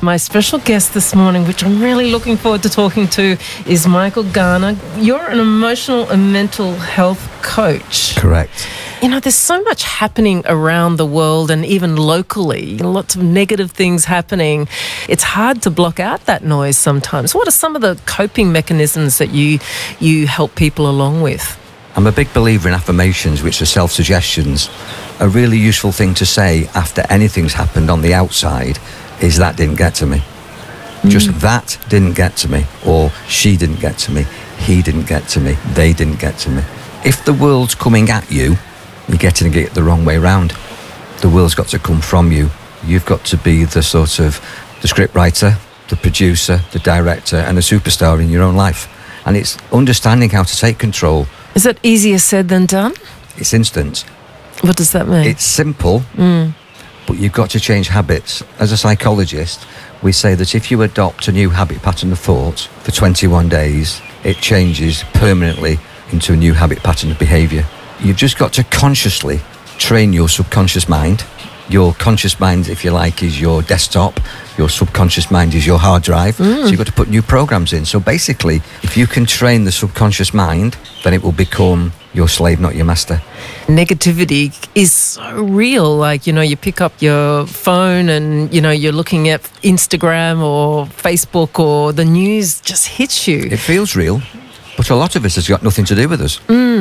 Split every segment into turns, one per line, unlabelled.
My special guest this morning, which I'm really looking forward to talking to, is Michael Garner. You're an emotional and mental health coach.
Correct.
You know, there's so much happening around the world and even locally, lots of negative things happening. It's hard to block out that noise sometimes. What are some of the coping mechanisms that you help people along with?
I'm a big believer in affirmations, which are self-suggestions. A really useful thing to say after anything's happened on the outside is that didn't get to me. Just that didn't get to me. Or she didn't get to me. He didn't get to me. They didn't get to me. If the world's coming at you, you're getting it the wrong way round. The world's got to come from you. You've got to be the sort of the script writer, the producer, the director, and a superstar in your own life. And it's understanding how to take control.
Is that easier said than done?
It's instant.
What does that mean?
It's simple, but you've got to change habits. As a psychologist, we say that if you adopt a new habit pattern of thought for 21 days, it changes permanently into a new habit pattern of behaviour. You've just got to consciously train your subconscious mind. Your conscious mind, if you like, is your desktop. Your subconscious mind is your hard drive. So you've got to put new programs in. So basically, if you can train the subconscious mind, then it will become your slave, not your master.
Negativity is so real. Like, you know, you pick up your phone and, you know, you're looking at Instagram or Facebook or the news just hits you.
It feels real, but a lot of it has got nothing to do with us.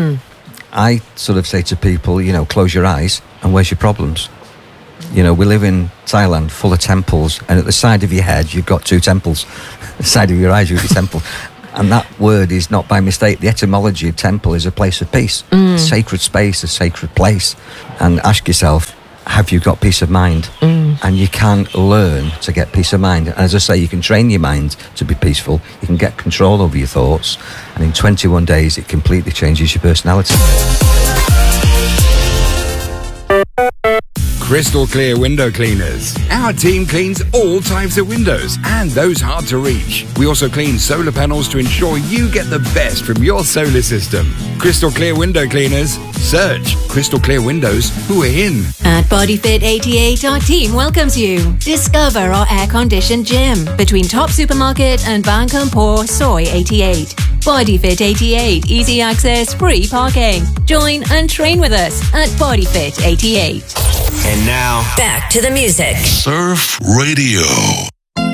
I sort of say to people, you know, close your eyes and where's your problems? You know, we live in Thailand full of temples, and at the side of your head, you've got two temples. The side of your eyes, you've got your temple. And that word is not by mistake. The etymology of temple is a place of peace, a sacred space, a sacred place. And ask yourself, have you got peace of mind? And you can learn to get peace of mind. And as I say, you can train your mind to be peaceful. You can get control over your thoughts. And in 21 days, it completely changes your personality.
Crystal Clear Window Cleaners. Our team cleans all types of windows and those hard to reach. We also clean solar panels to ensure you get the best from your solar system. Crystal Clear Window Cleaners. Search Crystal Clear Windows who are in.
At BodyFit 88, our team welcomes you. Discover our air-conditioned gym between Top Supermarket and Ban Kampor Soy 88. BodyFit 88, easy access, free parking. Join and train with us at BodyFit 88.
And now,
back to the music.
Surf Radio.